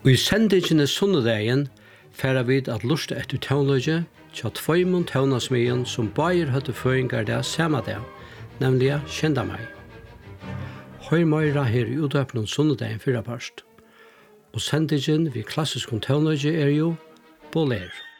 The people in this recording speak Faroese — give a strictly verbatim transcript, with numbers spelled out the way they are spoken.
Og i sendingene sunnudagjen færa vid at lusta etter tøvnløgje tja tveimund tøvnasmien som bair høtte føringar det samme dag, nemlig kjenda meg. Høy meira her i utøpnen sunnudagjen fyrra parst. Og sendingen vid klassisk tøvnløgje er jo Boler.